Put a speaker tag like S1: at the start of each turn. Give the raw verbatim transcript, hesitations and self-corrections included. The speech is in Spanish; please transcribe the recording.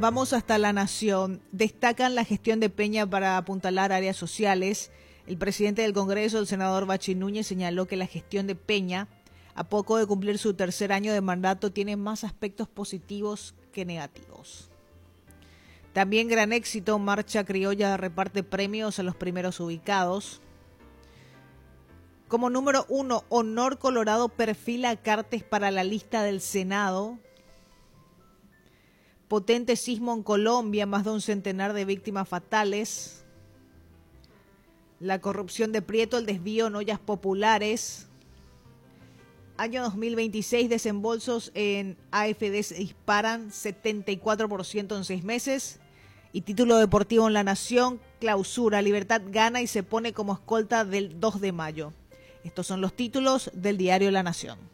S1: Vamos hasta La Nación. Destacan la gestión de Peña para apuntalar áreas sociales. El presidente del Congreso, el senador Bachi Núñez, señaló que la gestión de Peña, a poco de cumplir su tercer año de mandato, tiene más aspectos positivos que negativos. También gran éxito, Marcha Criolla reparte premios a los primeros ubicados. Como número uno, Honor Colorado perfila Cartes para la lista del Senado. Potente sismo en Colombia, más de un centenar de víctimas fatales. La corrupción de Prieto, el desvío en ollas populares. Año dos mil veintiséis, desembolsos en A F D se disparan setenta y cuatro por ciento en seis meses. Y título deportivo en La Nación, clausura, Libertad gana y se pone como escolta del dos de mayo. Estos son los títulos del diario La Nación.